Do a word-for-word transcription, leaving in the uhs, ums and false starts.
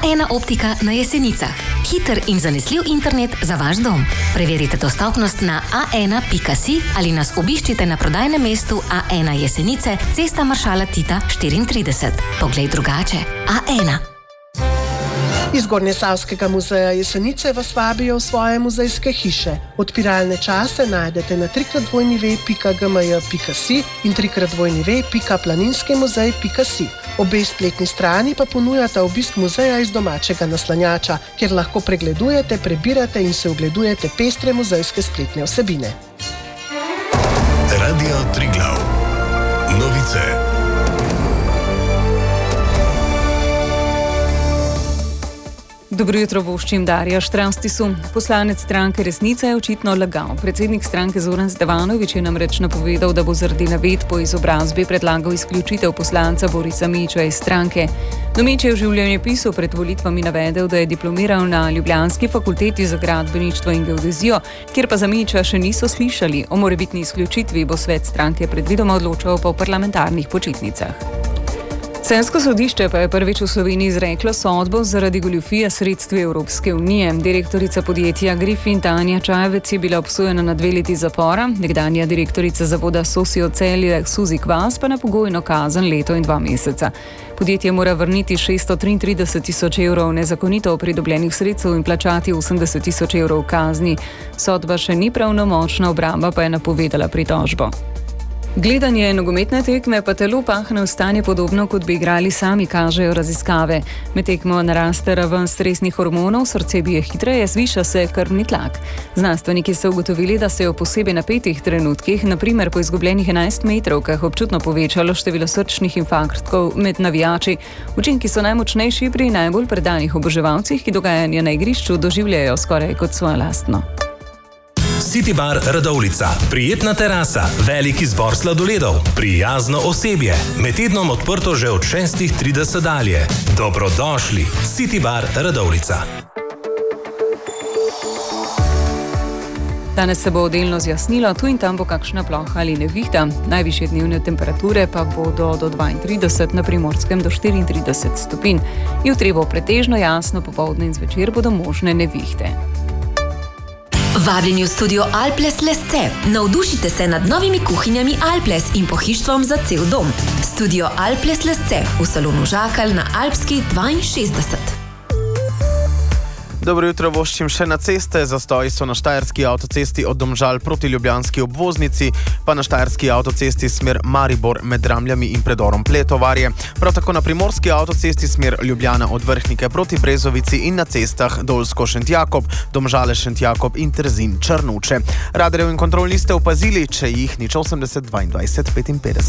ena optika na Jesenicah. Hiter in zanesljiv internet za vaš dom. Preverite dostopnost na a ena pika si ali nas obiščite na prodajnem mestu A ena Jesenice, Cesta maršala Tita štiriintrideset. Poglej drugače. A ena. Iz Gornjesavskega muzeja Jesenice vas vabijo v svoje muzejske hiše. Odpiralne čase najdete na tri krat dvojni ve pika ge em j pika si in tri krat dvojni ve pika planinski muzej pika si. Obe spletni strani pa ponujata obisk muzeja iz domačega naslanjača, kjer lahko pregledujete, prebirate in se ogledujete pestre muzejske spletne vsebine. Radio Triglav. Novice. Dobro jutro, voščim Darja Štravstisu. Poslanec stranke Resnica je očitno lagal. Predsednik stranke Zoran Stevanović je namreč napovedal, da bo zaradi navedb po izobrazbi predlagal izključitev poslanca Borisa Miča iz stranke. Mič je v življenjepisu pred volitvami navedel, da je diplomiral na ljubljanski fakulteti za gradbeništvo in geodezijo, kjer pa za Miča še niso slišali. O morebitni izključitvi bo svet stranke predvidoma odločal po parlamentarnih počitnicah. Celjsko sodišče pa je prvič v Sloveniji izreklo sodbo zaradi goljufije sredstvi Evropske unije. Direktorica podjetja Griffin Tanja Čajevec je bila obsojena na dve leti zapora, nekdanja direktorica zavoda Sosio Celje Suzi Kvas pa na pogojno kazen leto in dva meseca. Podjetje mora vrniti šeststo triintrideset tisoč evrov nezakonito pridobljenih sredstev in plačati osemdeset tisoč evrov kazni. Sodba še ni pravnomočna, obramba pa je napovedala pritožbo. Gledanje nogometne tekme pa telo pahne v stanje podobno, kot bi igrali sami, kažejo raziskave. Med tekmo naraste raven stresnih hormonov, srce bije hitreje, zviša se krvni tlak. Znanstveniki so ugotovili, da se je v posebej napetih trenutkih, na primer po izgubljenih enajst metrovkah, občutno povečalo število srčnih infarktov med navijači. Učinki so najmočnejši pri najbolj predanih oboževalcih, ki dogajanje na igrišču doživljajo skoraj kot svoje lastno. City Bar Radovljica. Prijetna terasa, velik izbor sladoledov, prijazno osebje. Med tednom odprto že od šestih trideset dalje. Dobrodošli. City Bar Radovljica. Danes se bo delno zjasnilo, tu in tam bo kakšna ploha ali nevihta. Najvišje dnevne temperature pa bodo do dvaintrideset, na Primorskem do štiriintrideset stopinj. Jutri bo pretežno jasno, popoldne in zvečer bodo možne nevihte. Vabljeni v studio Alples Lesce. Navdušite se nad novimi kuhinjami Alples in pohištvom za cel dom. Studio Alples Lesce v salonu Žakalj na Alpski dvainšestdeset. Dobro jutro, voščim še na ceste. Zastoji so na štajerski avtocesti od Domžal proti ljubljanski obvoznici, pa na štajerski avtocesti smer Maribor med Dramljami in predorom Pletovarje. Prav tako na primorski avtocesti smer Ljubljana od Vrhnike proti Brezovici in na cestah Dolsko-Šentjakob, Domžale-Šentjakob in Trzin-Črnuče. Radarjev in kontrol niste opazili, če jih nič osemdeset dvaindvajset petinpetdeset.